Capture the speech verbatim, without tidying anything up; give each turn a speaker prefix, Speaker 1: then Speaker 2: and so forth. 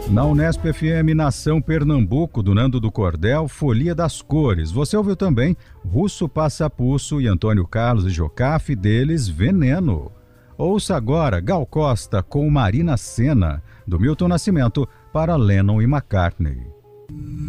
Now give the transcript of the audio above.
Speaker 1: Na Unesp F M Nação Pernambuco, do Nando do Cordel, Folia das Cores. Você ouviu também Russo Passapulso e Antônio Carlos e Jocafe, deles Veneno. Ouça agora Gal Costa com Marina Sena, do Milton Nascimento, para Lennon e McCartney.